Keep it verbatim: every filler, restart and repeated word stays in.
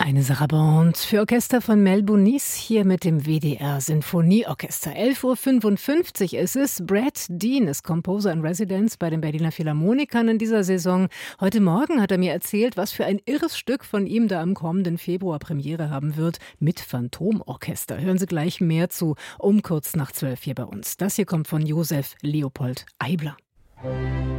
Eine Sarabande für Orchester von Mel Bonis hier mit dem W D R Sinfonieorchester. elf Uhr fünfundfünfzig ist es. Brad Dean ist Composer in Residence bei den Berliner Philharmonikern in dieser Saison. Heute Morgen hat er mir erzählt, was für ein irres Stück von ihm da am kommenden Februar Premiere haben wird mit Phantomorchester. Hören Sie gleich mehr zu, um kurz nach zwölf hier bei uns. Das hier kommt von Josef Leopold Eibler.